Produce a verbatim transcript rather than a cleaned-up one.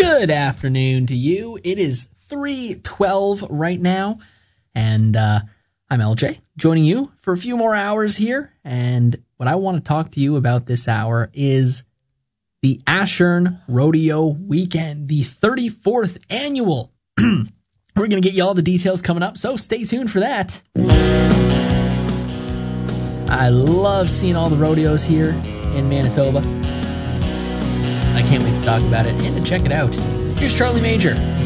Good afternoon to you. It is three twelve right now, and uh, I'm L J, joining you for a few more hours here. And what I want to talk to you about this hour is the Ashern Rodeo Weekend, the thirty-fourth annual. We're going to get you all the details coming up, so stay tuned for that. I love seeing all the rodeos here in Manitoba. I can't wait to talk about it and to check it out. Here's Charlie Major.